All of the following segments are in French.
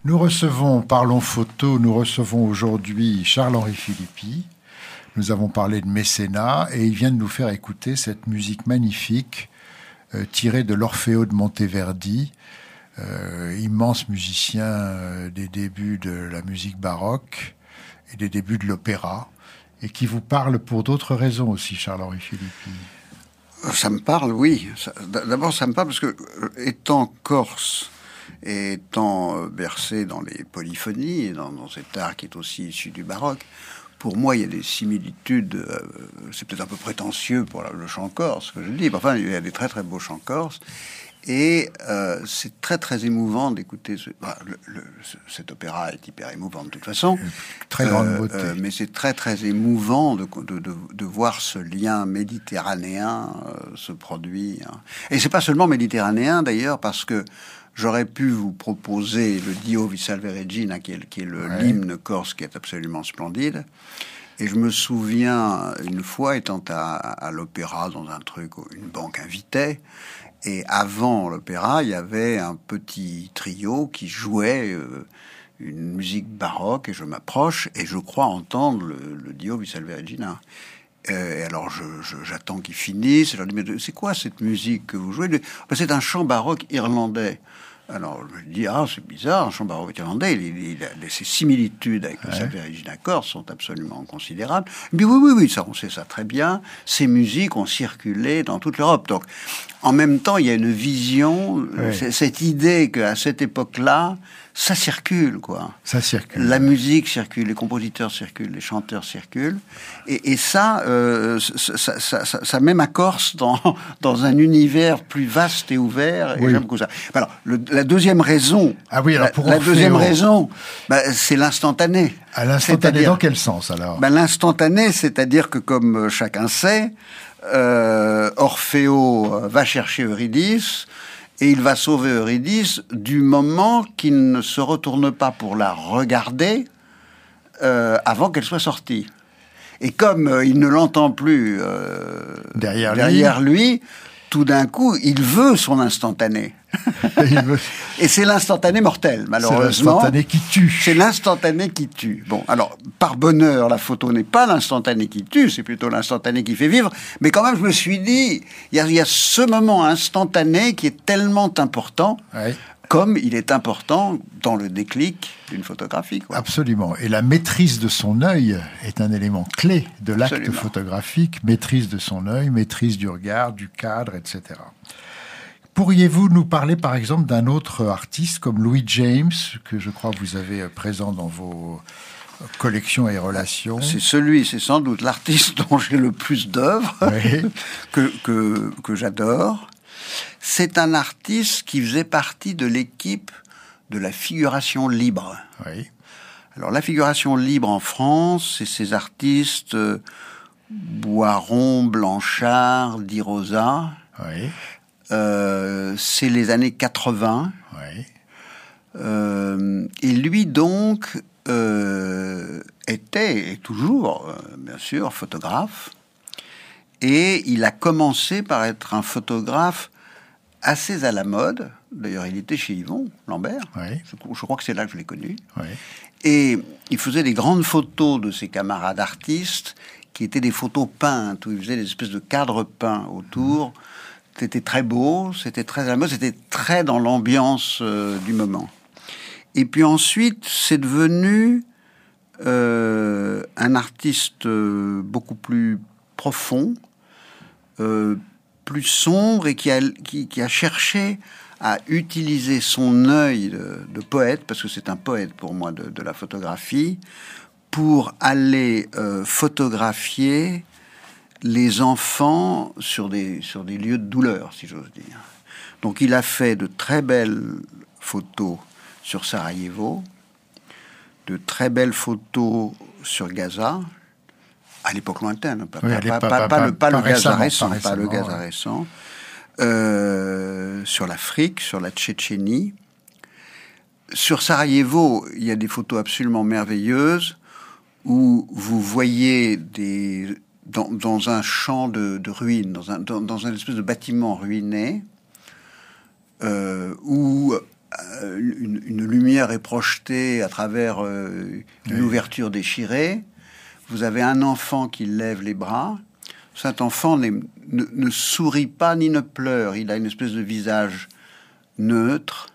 Parlons photo, nous recevons aujourd'hui Charles-Henri Philippi. Nous avons parlé de mécénat et il vient de nous faire écouter cette musique magnifique tirée de l'Orfeo de Monteverdi, immense musicien des débuts de la musique baroque et des débuts de l'opéra, et qui vous parle pour d'autres raisons aussi, Charles-Henri Philippi. Ça me parle, oui. D'abord, ça me parle parce que, étant corse et étant bercé dans les polyphonies, dans cet art qui est aussi issu du baroque, pour moi, il y a des similitudes. C'est peut-être un peu prétentieux pour le chant corse, que je dis. Mais enfin, il y a des très très beaux chants corse. Et c'est très très émouvant d'écouter cet opéra est hyper émouvant de toute façon, très grande beauté. Mais c'est très très émouvant de voir ce lien méditerranéen se produire. Et c'est pas seulement méditerranéen d'ailleurs, parce que j'aurais pu vous proposer le Dio vi salve Regina, qui est l'hymne corse, qui est absolument splendide. Et je me souviens une fois étant à l'opéra dans un truc où une banque invitait. Et avant l'opéra, il y avait un petit trio qui jouait une musique baroque, et je m'approche et je crois entendre le Dio vi salve Regina. Et alors j'attends qu'ils finissent. Je leur dis, mais c'est quoi cette musique que vous jouez? C'est un chant baroque irlandais. Alors je me dis, c'est bizarre, un chant baroque irlandais, ses similitudes avec le Salve Regina corse sont absolument considérables. Mais oui, ça, on sait ça très bien. Ces musiques ont circulé dans toute l'Europe. Donc, en même temps, il y a une vision, cette idée qu'à cette époque-là, ça circule, quoi. Ça circule. La musique circule, les compositeurs circulent, les chanteurs circulent. Et ça met ma Corse dans un univers plus vaste et ouvert. Et j'aime beaucoup ça. Alors, la deuxième raison. La deuxième raison, c'est l'instantané. À l'instantané, dans quel sens, alors? L'instantané, c'est-à-dire que, comme chacun sait, Orfeo va chercher Eurydice, et il va sauver Eurydice du moment qu'il ne se retourne pas pour la regarder avant qu'elle soit sortie. Et comme il ne l'entend plus derrière lui, tout d'un coup, il veut son instantané. Et c'est l'instantané mortel, malheureusement. C'est l'instantané qui tue. C'est l'instantané qui tue. Bon, alors, par bonheur, la photo n'est pas l'instantané qui tue, c'est plutôt l'instantané qui fait vivre. Mais quand même, je me suis dit, il y a ce moment instantané qui est tellement important, comme il est important dans le déclic d'une photographie, quoi. Absolument. Et la maîtrise de son œil est un élément clé de l'acte photographique. Maîtrise de son œil, maîtrise du regard, du cadre, etc. Pourriez-vous nous parler, par exemple, d'un autre artiste comme Louis James, que je crois vous avez présent dans vos collections et relations? C'est sans doute l'artiste dont j'ai le plus d'œuvres, que j'adore. C'est un artiste qui faisait partie de l'équipe de la figuration libre. Oui. Alors, la figuration libre en France, c'est ces artistes Boiron, Blanchard, Di Rosa. Oui. C'est les années 80. Oui. Et lui, donc, était, et toujours, bien sûr, photographe. Et il a commencé par être un photographe assez à la mode. D'ailleurs, il était chez Yvon Lambert. Oui. Je crois que c'est là que je l'ai connu. Oui. Et il faisait des grandes photos de ses camarades artistes, qui étaient des photos peintes, où il faisait des espèces de cadres peints autour. C'était très beau, c'était très à la mode, c'était très dans l'ambiance du moment. Et puis ensuite, c'est devenu un artiste beaucoup plus profond, plus sombre, et qui a cherché à utiliser son œil de poète, parce que c'est un poète pour moi de la photographie, pour aller photographier les enfants sur des lieux de douleur, si j'ose dire. Donc il a fait de très belles photos sur Sarajevo, de très belles photos sur Gaza, à l'époque lointaine, pas le Gaza récent, sur l'Afrique, sur la Tchétchénie. Sur Sarajevo, il y a des photos absolument merveilleuses où vous voyez dans un champ de ruines, dans un espèce de bâtiment ruiné, où une lumière lumière est projetée à travers une ouverture déchirée. Vous avez un enfant qui lève les bras. Cet enfant ne sourit pas ni ne pleure. Il a une espèce de visage neutre,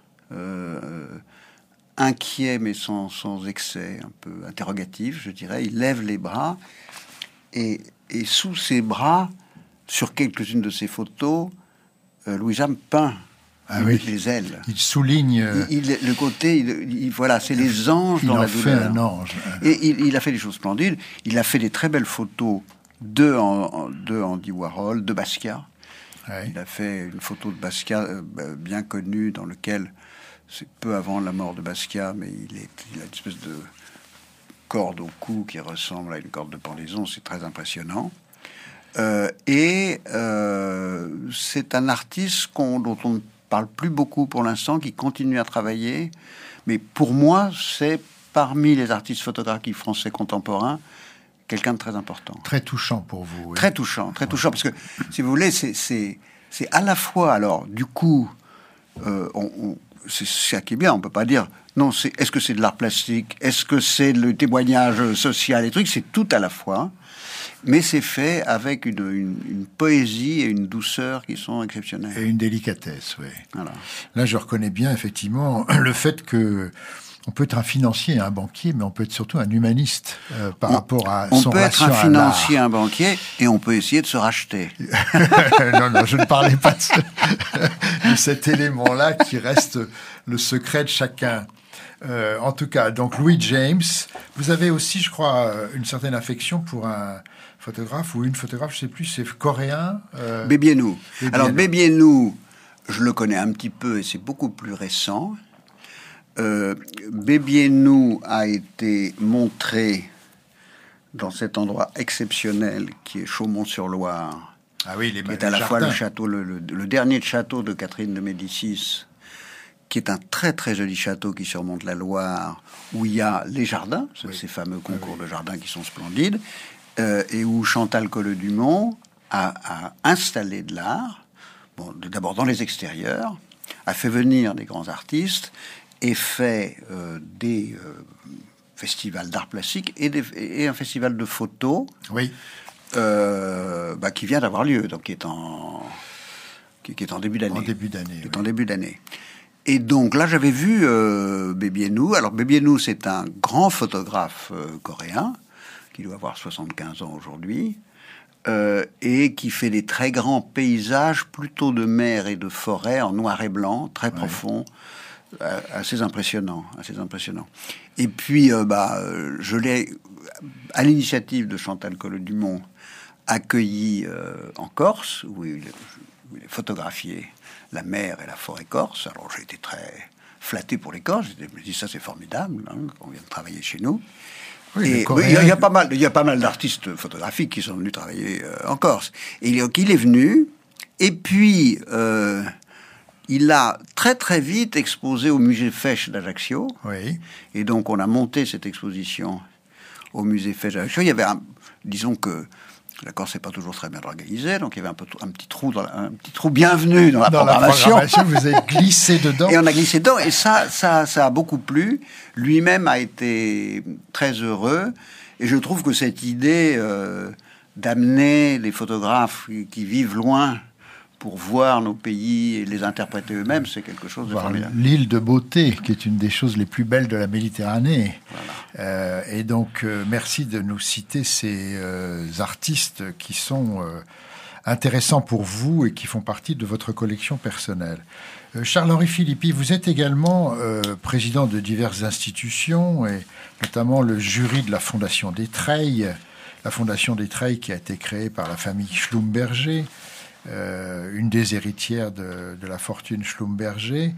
inquiet mais sans excès, un peu interrogatif, je dirais. Il lève les bras et sous ses bras, sur quelques-unes de ses photos, Louis James peint les ailes. Il souligne le côté. Voilà, c'est les anges dans la douleur. Il en fait un ange. Et il a fait des choses splendides. Il a fait des très belles photos de Andy Warhol, de Basquiat. Il a fait une photo de Basquiat bien connue, dans lequel c'est peu avant la mort de Basquiat, mais il a une espèce de corde au cou qui ressemble à une corde de pendaison. C'est très impressionnant. C'est un artiste dont on ne parle plus beaucoup pour l'instant, qui continue à travailler. Mais pour moi, c'est parmi les artistes photographiques français contemporains quelqu'un de très important. Très touchant pour vous. Oui. Très touchant, parce que, si vous voulez, c'est à la fois, alors, du coup, c'est ça qui est bien, on peut pas dire, non, est-ce que c'est de l'art plastique, est-ce que c'est le témoignage social, les trucs, c'est tout à la fois, mais c'est fait avec une poésie et une douceur qui sont exceptionnelles. Et une délicatesse, oui. Voilà. Là, je reconnais bien, effectivement, le fait que on peut être un financier et un banquier, mais on peut être surtout un humaniste par rapport à son relation à l'art. On peut être un financier, un banquier, et on peut essayer de se racheter. Non, je ne parlais pas de cet élément-là qui reste le secret de chacun. En tout cas, donc Louis James, vous avez aussi, je crois, une certaine affection pour un photographe ou une photographe, je ne sais plus, c'est coréen. Bébiénou. Alors Bébiénou, je le connais un petit peu et c'est beaucoup plus récent. Bébiénou a été montré dans cet endroit exceptionnel qui est Chaumont-sur-Loire, qui est à la fois le château, le dernier château de Catherine de Médicis, qui est un très très joli château qui surmonte la Loire, où il y a les jardins, ces fameux concours de jardins qui sont splendides, et où Chantal Colleux-Dumont a installé de l'art, d'abord dans les extérieurs, a fait venir des grands artistes, et fait des festivals d'art plastique et un festival de photos qui vient d'avoir lieu, donc qui est en début d'année. Et donc là, j'avais vu Bébiénou. Alors Bébiénou, c'est un grand photographe coréen qui doit avoir 75 ans aujourd'hui et qui fait des très grands paysages, plutôt de mer et de forêt en noir et blanc, très profonds. Assez impressionnant. Et puis, je l'ai, à l'initiative de Chantal Colleux-Dumont, accueilli en Corse, où il a photographié la mer et la forêt corse. Alors, j'ai été très flatté pour les Corses. Je me dis, ça, c'est formidable, qu'on vient de travailler chez nous. Oui, il y a pas mal d'artistes photographiques qui sont venus travailler en Corse. Et il est venu, et puis... il a très très vite exposé au musée Fesch d'Ajaccio. Oui. Et donc on a monté cette exposition au musée Fesch d'Ajaccio. Il y avait disons que la Corse n'est pas toujours très bien organisée, donc il y avait un petit trou bienvenu dans la programmation. Vous avez glissé dedans. Et on a glissé dedans, et ça a beaucoup plu. Lui-même a été très heureux, et je trouve que cette idée d'amener les photographes qui vivent loin pour voir nos pays et les interpréter eux-mêmes, c'est quelque chose de formidable. L'île de beauté, qui est une des choses les plus belles de la Méditerranée. Voilà. Et donc, merci de nous citer ces artistes qui sont intéressants pour vous et qui font partie de votre collection personnelle. Charles-Henri Philippi, vous êtes également président de diverses institutions, et notamment le jury de la Fondation des Treilles. La Fondation des Treilles qui a été créée par la famille Schlumberger, une des héritières de la fortune Schlumberger,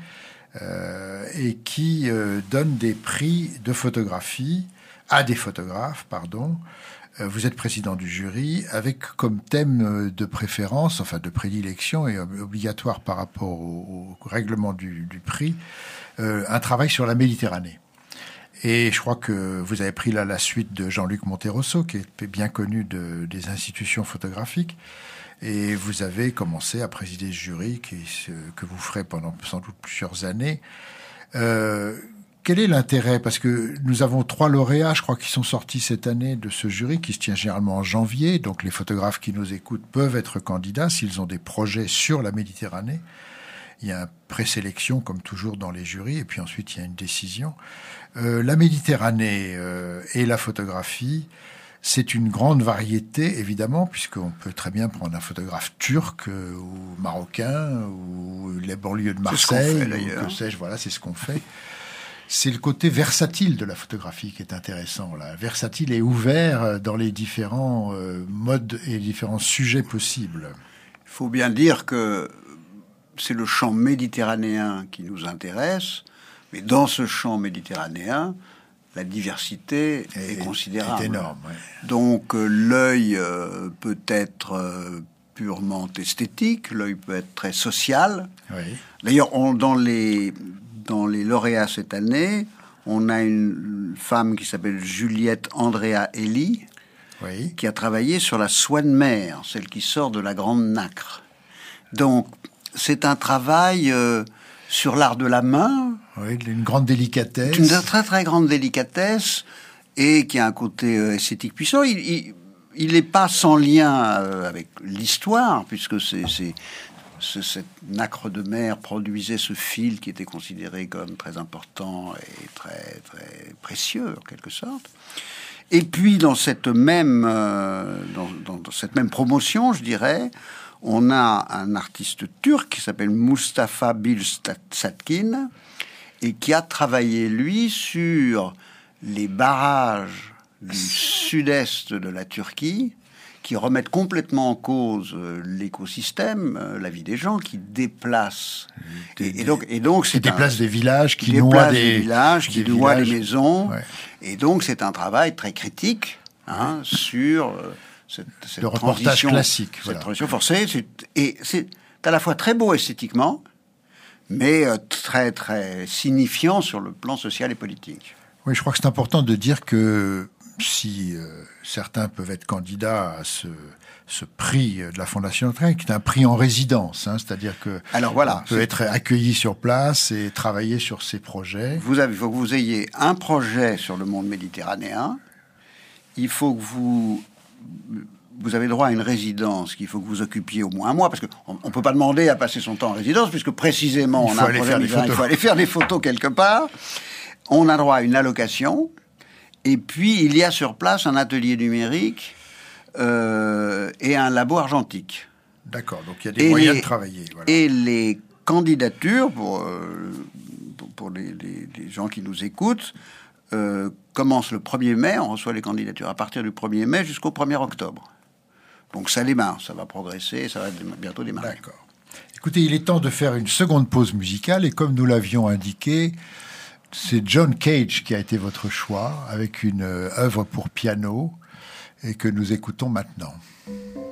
et qui donne des prix de photographie à des photographes, Vous êtes président du jury, avec comme thème de préférence, enfin de prédilection et obligatoire par rapport au règlement du prix, un travail sur la Méditerranée. Et je crois que vous avez pris là la suite de Jean-Luc Monterosso, qui est bien connu des institutions photographiques. Et vous avez commencé à présider ce jury que vous ferez pendant sans doute plusieurs années. quel est l'intérêt? Parce que nous avons 3 lauréats, je crois, qui sont sortis cette année de ce jury, qui se tient généralement en janvier. Donc les photographes qui nous écoutent peuvent être candidats s'ils ont des projets sur la Méditerranée. Il y a une présélection, comme toujours dans les jurys, et puis ensuite il y a une décision. La Méditerranée et la photographie, c'est une grande variété, évidemment, puisqu'on peut très bien prendre un photographe turc ou marocain ou les banlieues de Marseille. C'est ce qu'on fait, d'ailleurs. Que sais-je, voilà, c'est ce qu'on fait. C'est le côté versatile de la photographie qui est intéressant. Là. Versatile et ouvert dans les différents modes et les différents sujets possibles. Il faut bien dire que c'est le champ méditerranéen qui nous intéresse, mais dans ce champ méditerranéen, la diversité est considérable. C'est énorme, ouais. Donc l'œil peut être purement esthétique, l'œil peut être très social. Oui. D'ailleurs, dans les lauréats cette année, on a une femme qui s'appelle Juliette Andrea Elie, Oui. qui a travaillé sur la soie de mer, celle qui sort de la Grande Nacre. Donc, c'est un travail sur l'art de la main. Oui, une grande délicatesse. Une très très grande délicatesse et qui a un côté esthétique puissant. Il n'est pas sans lien avec l'histoire, puisque cette nacre de mer produisait ce fil qui était considéré comme très important et très très précieux en quelque sorte. Et puis dans cette même promotion, je dirais, on a un artiste turc qui s'appelle Mustafa Bilsatkin et qui a travaillé, lui, sur les barrages du sud-est de la Turquie qui remettent complètement en cause l'écosystème, la vie des gens, qui déplacent. Et donc qui déplacent des villages, qui noient des des maisons. Ouais. Et donc, c'est un travail très critique sur cette le reportage classique. Cette transition forcée. C'est à la fois très beau esthétiquement, mais très, très signifiant sur le plan social et politique. Oui, je crois que c'est important de dire que si certains peuvent être candidats à ce prix de la Fondation Notre-Dame, qui est un prix en résidence, c'est-à-dire que on peut être accueilli sur place et travailler sur ces projets. Il faut que vous ayez un projet sur le monde méditerranéen. Il faut que vous avez droit à une résidence qu'il faut que vous occupiez au moins un mois, parce qu'on ne peut pas demander à passer son temps en résidence, puisque précisément il faut aller faire des photos quelque part. On a droit à une allocation, et puis il y a sur place un atelier numérique et un labo argentique. D'accord, donc il y a des moyens de travailler. Voilà. Et les candidatures, pour les gens qui nous écoutent, commencent le 1er mai, on reçoit les candidatures à partir du 1er mai jusqu'au 1er octobre. Donc ça démarre, ça va progresser, ça va bientôt démarrer. D'accord. Écoutez, il est temps de faire une seconde pause musicale, et comme nous l'avions indiqué, c'est John Cage qui a été votre choix, avec une œuvre pour piano, et que nous écoutons maintenant.